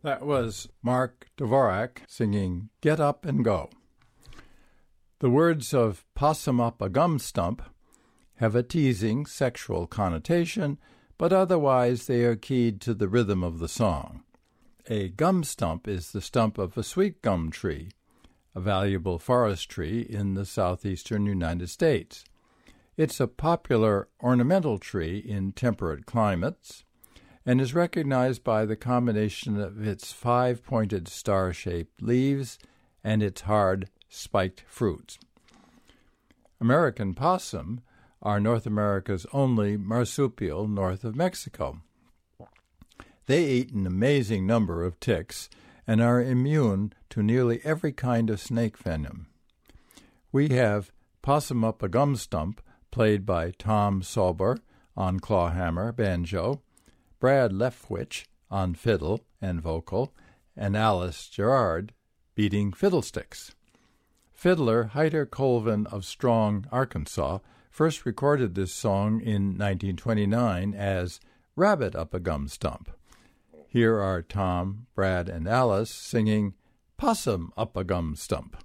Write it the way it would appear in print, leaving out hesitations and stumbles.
That was Mark Dvorak singing Get Up and Go. The words of Possum Up a Gum Stump have a teasing sexual connotation, but otherwise they are keyed to the rhythm of the song. A gum stump is the stump of a sweet gum tree, a valuable forest tree in the southeastern United States. It's a popular ornamental tree in temperate climates and is recognized by the combination of its five-pointed star-shaped leaves and its hard, spiked fruits. American possum are North America's only marsupial north of Mexico. They eat an amazing number of ticks and are immune to nearly every kind of snake venom. We have Possum Up a Gum Stump, played by Tom Sauber on clawhammer, banjo, Brad Leftwich on fiddle and vocal, and Alice Gerard beating fiddlesticks. Fiddler Hyder Colvin of Strong, Arkansas, first recorded this song in 1929 as Rabbit Up a Gum Stump. Here are Tom, Brad, and Alice singing Possum Up a Gum Stump.